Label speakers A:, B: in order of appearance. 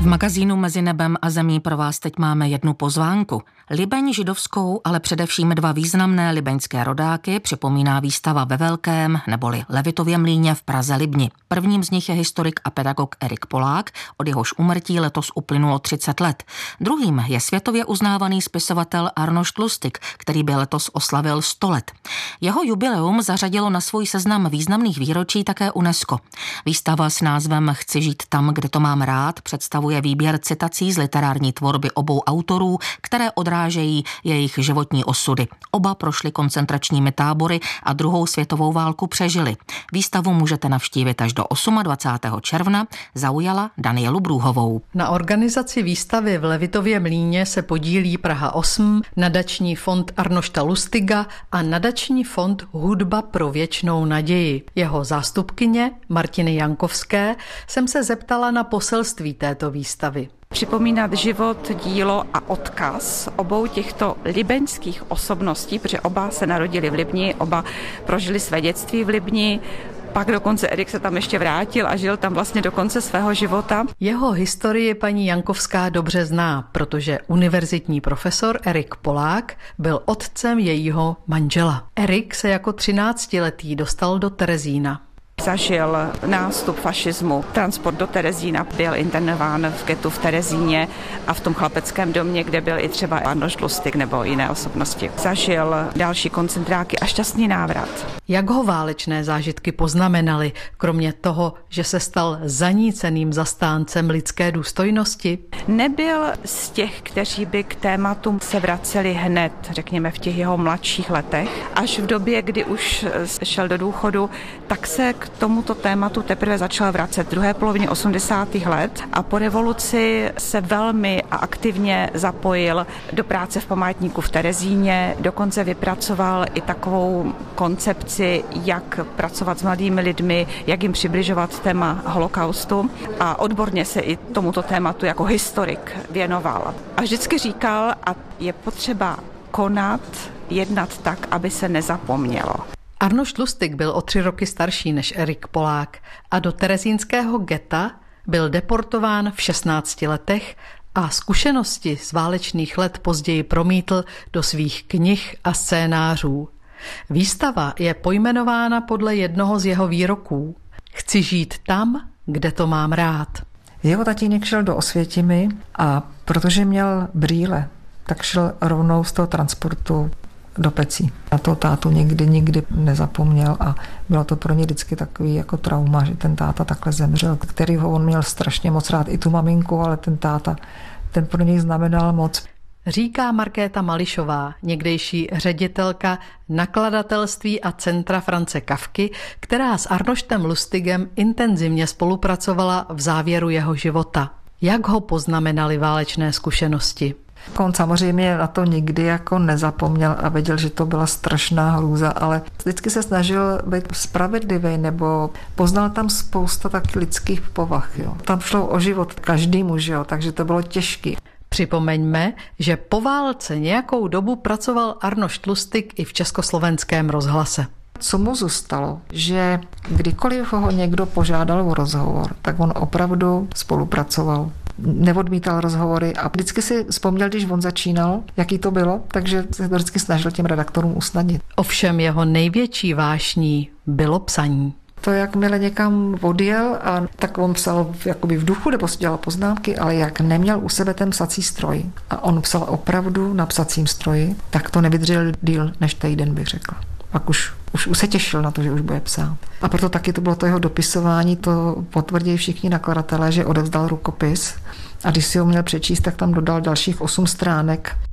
A: V magazínu Mezi nebem a zemí pro vás teď máme jednu pozvánku. Libeň židovskou, ale především dva významné libeňské rodáky připomíná výstava ve Velkém neboli Levitově mlýně v Praze-Libni. Prvním z nich je historik a pedagog Erik Polák, od jehož úmrtí letos uplynulo 30 let. Druhým je světově uznávaný spisovatel Arnošt Lustig, který by letos oslavil 100 let. Jeho jubileum zařadilo na svůj seznam významných výročí také UNESCO. Výstava s názvem Chci žít tam, kde to mám rád představuje výběr citací z literární tvorby obou autorů, které odrážejí jejich životní osudy. Oba prošli koncentračními tábory a druhou světovou válku přežili. Výstavu můžete navštívit až do 28. června, zaujala Danielu Brůhovou.
B: Na organizaci výstavy v Levitově mlýně se podílí Praha 8, nadační fond Arnošta Lustiga a nadační fond Hudba pro věčnou naději. Jeho zástupkyně Martiny Jankovské jsem se zeptala na poselství této výstavy.
C: Připomínat život, dílo a odkaz obou těchto libeňských osobností, protože oba se narodili v Libni, oba prožili své dětství v Libni, pak dokonce Erik se tam ještě vrátil a žil tam vlastně do konce svého života.
B: Jeho historii paní Jankovská dobře zná, protože univerzitní profesor Erik Polák byl otcem jejího manžela. Erik se jako 13letý dostal do Terezína.
C: Zažil nástup fašismu, transport do Terezína, byl internován v getu v Terezíně a v tom chlapeckém domě, kde byl i třeba Arnošt Lustig nebo jiné osobnosti. Zažil další koncentráky a šťastný návrat.
B: Jak ho válečné zážitky poznamenaly, kromě toho, že se stal zaníceným zastáncem lidské důstojnosti?
C: Nebyl z těch, kteří by k tématům se vraceli hned, řekněme v těch jeho mladších letech. Až v době, kdy už šel do důchodu, tak se k tomuto tématu teprve začal vracet v druhé polovině 80. let a po revoluci se velmi a aktivně zapojil do práce v památníku v Terezíně, dokonce vypracoval i takovou koncepci, jak pracovat s mladými lidmi, jak jim přibližovat téma holokaustu a odborně se i tomuto tématu jako historik věnoval. A vždycky říkal, a je potřeba konat, jednat tak, aby se nezapomnělo.
B: Arnošt Lustig byl o 3 roky starší než Erik Polák a do terezínského geta byl deportován v 16 letech a zkušenosti z válečných let později promítl do svých knih a scénářů. Výstava je pojmenována podle jednoho z jeho výroků. Chci žít tam, kde to mám rád.
D: Jeho tatínek šel do Osvětimi a protože měl brýle, tak šel rovnou z toho transportu do Pecí. Na to tátu nikdy nezapomněl a bylo to pro ně vždycky takový jako trauma, že ten táta takhle zemřel, kterýho on měl strašně moc rád, i tu maminku, ale ten táta, ten pro něj znamenal moc.
B: Říká Markéta Mališová, někdejší ředitelka nakladatelství a centra France Kafky, která s Arnoštem Lustigem intenzivně spolupracovala v závěru jeho života. Jak ho poznamenaly válečné zkušenosti?
D: On samozřejmě na to nikdy jako nezapomněl a věděl, že to byla strašná hrůza, ale vždycky se snažil být spravedlivý nebo poznal tam spousta tak lidských povah. Jo. Tam šlo o život každému, jo, takže to bylo těžké.
B: Připomeňme, že po válce nějakou dobu pracoval Arnošt Lustig i v Československém rozhlase.
D: Co mu zůstalo, že kdykoliv ho někdo požádal o rozhovor, tak on opravdu spolupracoval. Neodmítal rozhovory a vždycky si vzpomněl, když on začínal, jaký to bylo, takže se to vždycky snažil těm redaktorům usnadnit.
B: Ovšem jeho největší vášní bylo psaní.
D: To, jakmile někam odjel, a tak on psal jakoby v duchu, nebo si dělal poznámky, ale jak neměl u sebe ten psací stroj a on psal opravdu na psacím stroji, tak to nevydržel díl než týden, bych řekla. Pak už se těšil na to, že už bude psát. A proto taky to bylo to jeho dopisování, to potvrdí všichni nakladatelé, že odevzdal rukopis a když si ho měl přečíst, tak tam dodal dalších 8 stránek